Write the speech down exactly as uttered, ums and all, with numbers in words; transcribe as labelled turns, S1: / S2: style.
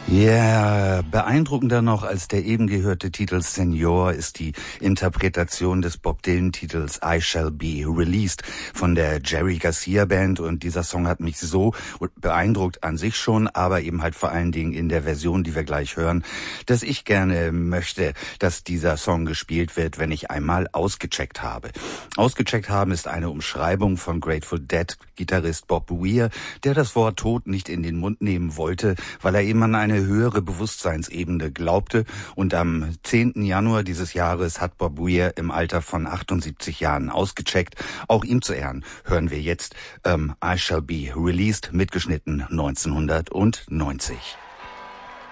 S1: Ja, beeindruckender noch als der eben gehörte Titel Senior ist die Interpretation des Bob Dylan-Titels I Shall Be Released von der Jerry Garcia Band, und dieser Song hat mich so beeindruckt an sich schon, aber eben halt vor allen Dingen in der Version, die wir gleich hören, dass ich gerne möchte, dass dieser Song gespielt wird, wenn ich einmal ausgecheckt habe. Ausgecheckt haben ist eine Umschreibung von Grateful Dead Gitarrist Bob Weir, der das Wort Tod nicht in den Mund nehmen wollte, weil er eben an eine höhere Bewusstseinsebene glaubte, und am zehnten Januar dieses Jahres hat Bob Weir im Alter von achtundsiebzig Jahren ausgecheckt. Auch ihm zu Ehren hören wir jetzt ähm, I Shall Be Released, mitgeschnitten neunzehnhundertneunzig.